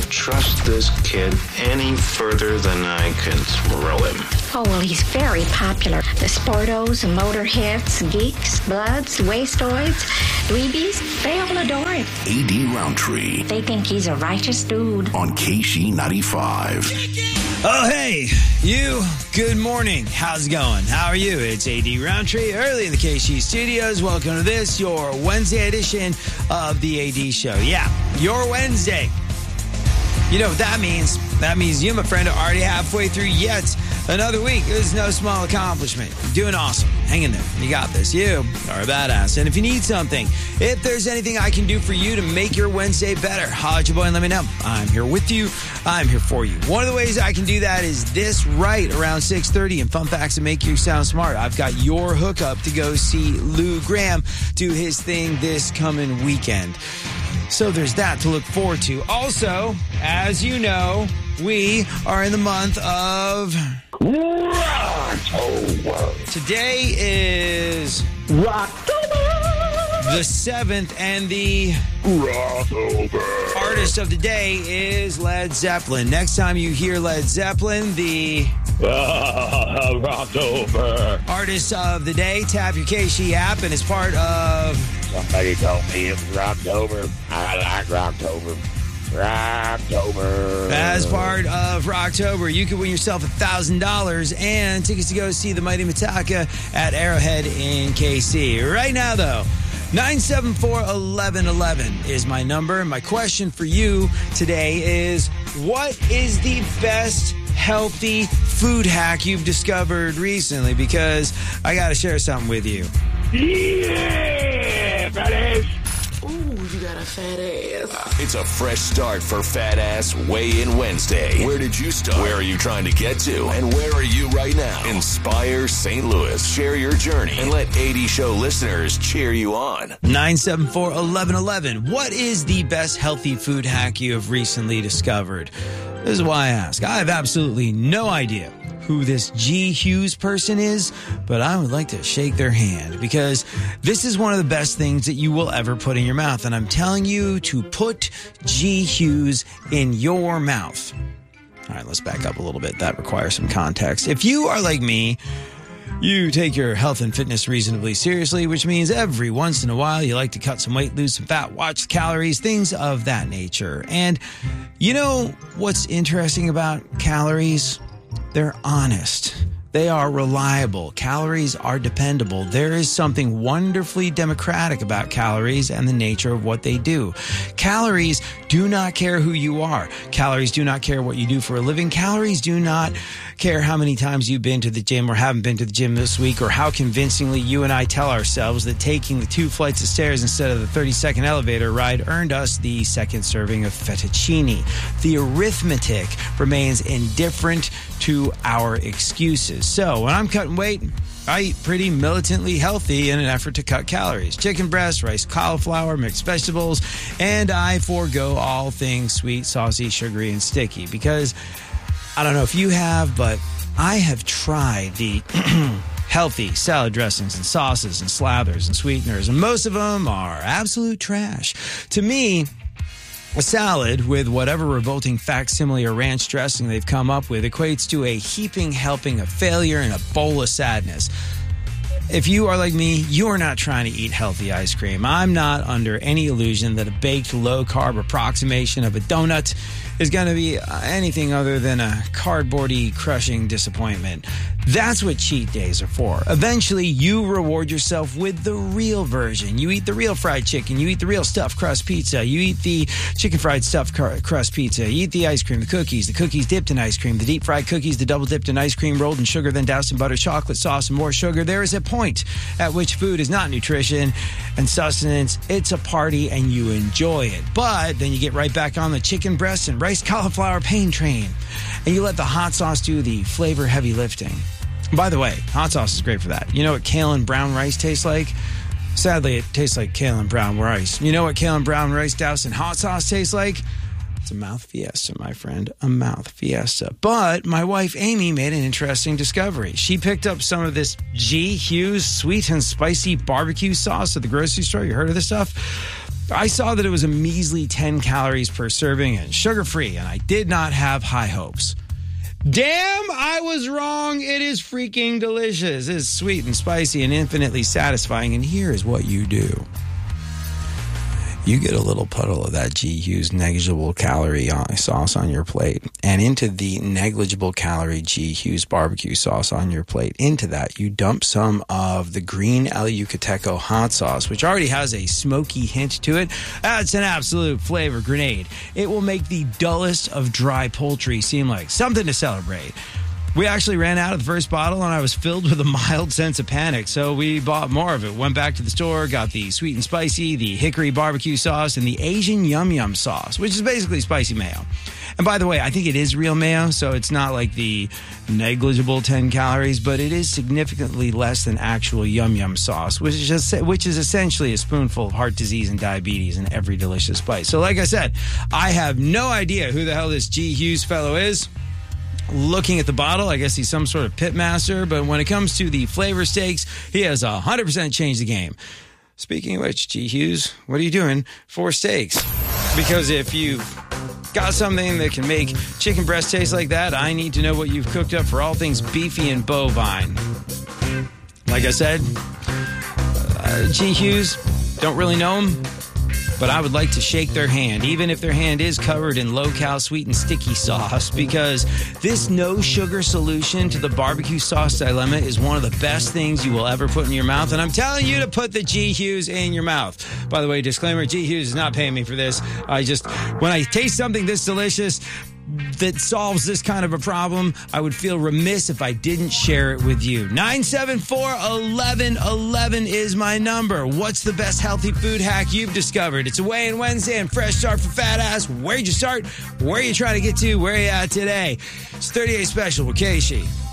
trust this kid any further than I can throw him. Oh, well, he's very popular. The sportos, motorheads, geeks, bloods, wastoids, dweebies, they all adore him. A.D. Roundtree. They think he's a righteous dude. On KC95. Oh, hey, you. Good morning. How's it going? How are you? It's A.D. Roundtree, early in the KC studios. Welcome to this, your Wednesday edition of the A.D. Show. Yeah, your Wednesday. You know what that means? That means you, my friend, are already halfway through yet another week. It is no small accomplishment. You're doing awesome. Hang in there. You got this. You are a badass. And if you need something, if there's anything I can do for you to make your Wednesday better, holla at your boy and let me know. I'm here with you. I'm here for you. One of the ways I can do that is this right around 6:30 and fun facts that make you sound smart. I've got your hookup to go see Lou Graham do his thing this coming weekend. So there's that to look forward to. Also, as you know, we are in the month of October. Today is Rocktober, the 7th, and the Rocktober artist of the day is Led Zeppelin. Next time you hear Led Zeppelin, the Rocktober artist of the day, tap your KC app, and it's part of... Somebody told me it was Rocktober. I like Rocktober. Rocktober. As part of Rocktober, you can win yourself $1,000 and tickets to go see the Mighty Metallica at Arrowhead in KC. Right now, though, 974-1111 is my number. My question for you today is, what is the best healthy food hack you've discovered recently? Because I got to share something with you. Yeah, fat ass. Ooh, you got a fat ass. It's a fresh start for Fat Ass Weigh-In Wednesday. Where did you start? Where are you trying to get to? And where are you right now? Inspire St. Louis. Share your journey and let 80 Show listeners cheer you on. 974-1111. What is the best healthy food hack you have recently discovered? This is why I ask. I have absolutely no idea who this G. Hughes person is, but I would like to shake their hand because this is one of the best things that you will ever put in your mouth. And I'm telling you to put G. Hughes in your mouth. All right, let's back up a little bit. That requires some context. If you are like me, you take your health and fitness reasonably seriously, which means every once in a while you like to cut some weight, lose some fat, watch the calories, things of that nature. And you know what's interesting about calories? They're honest. They are reliable. Calories are dependable. There is something wonderfully democratic about calories and the nature of what they do. Calories do not care who you are. Calories do not care what you do for a living. Calories do not care how many times you've been to the gym or haven't been to the gym this week, or how convincingly you and I tell ourselves that taking the 2 flights of stairs instead of the 30-second elevator ride earned us the second serving of fettuccine. The arithmetic remains indifferent to our excuses. So when I'm cutting weight, I eat pretty militantly healthy in an effort to cut calories. Chicken breast, rice, cauliflower, mixed vegetables, and I forego all things sweet, saucy, sugary, and sticky because I don't know if you have, but I have tried the healthy salad dressings and sauces and slathers and sweeteners, and most of them are absolute trash. To me, a salad with whatever revolting facsimile or ranch dressing they've come up with equates to a heaping helping of failure and a bowl of sadness. If you are like me, you are not trying to eat healthy ice cream. I'm not under any illusion that a baked low-carb approximation of a donut is going to be anything other than a cardboardy, crushing disappointment. That's what cheat days are for. Eventually, you reward yourself with the real version. You eat the real fried chicken. You eat the real stuffed crust pizza. You eat the chicken fried stuffed crust pizza. You eat the ice cream, the cookies dipped in ice cream, the deep fried cookies, the double dipped in ice cream, rolled in sugar, then doused in butter, chocolate sauce, and more sugar. There is a point at which food is not nutrition and sustenance. It's a party and you enjoy it. But then you get right back on the chicken breast and rice cauliflower pain train. And you let the hot sauce do the flavor heavy lifting. By the way, hot sauce is great for that. You know what kale and brown rice tastes like? Sadly, it tastes like kale and brown rice. You know what kale and brown rice doused in hot sauce tastes like? It's a mouth fiesta, my friend, a mouth fiesta. But my wife, Amy, made an interesting discovery. She picked up some of this G. Hughes sweet and spicy barbecue sauce at the grocery store. You heard of this stuff? I saw that it was a measly 10 calories per serving and sugar-free, and I did not have high hopes. Damn, I was wrong. It is freaking delicious. It's sweet and spicy and infinitely satisfying, and here is what you do. You get a little puddle of that G. Hughes negligible calorie sauce on your plate, and into the negligible calorie G. Hughes barbecue sauce on your plate, into that you dump some of the green El Yucateco hot sauce, which already has a smoky hint to it. That's an absolute flavor grenade. It will make the dullest of dry poultry seem like something to celebrate. We actually ran out of the first bottle, and I was filled with a mild sense of panic, so we bought more of it. Went back to the store, got the sweet and spicy, the hickory barbecue sauce, and the Asian yum yum sauce, which is basically spicy mayo. And by the way, I think it is real mayo, so it's not like the negligible 10 calories, but it is significantly less than actual yum yum sauce, which is essentially a spoonful of heart disease and diabetes in every delicious spice. So like I said, I have no idea who the hell this G. Hughes fellow is. Looking at the bottle, I guess he's some sort of pit master, but when it comes to the flavor steaks, he has 100% changed the game. Speaking of which, G. Hughes, what are you doing for steaks? Because if you've got something that can make chicken breast taste like that, I need to know what you've cooked up for all things beefy and bovine. Like I said, G. Hughes, don't really know him, but I would like to shake their hand, even if their hand is covered in low-cal sweet and sticky sauce, because this no-sugar solution to the barbecue sauce dilemma is one of the best things you will ever put in your mouth, and I'm telling you to put the G. Hughes in your mouth. By the way, disclaimer, G. Hughes is not paying me for this. When I taste something this delicious that solves this kind of a problem, I would feel remiss if I didn't share it with you. 974-1111 is my number. What's the best healthy food hack you've discovered? It's a Weigh In Wednesday and Fresh Start for Fat Ass. Where'd you start? Where are you trying to get to? Where are you at today? It's 38 Special with Casey.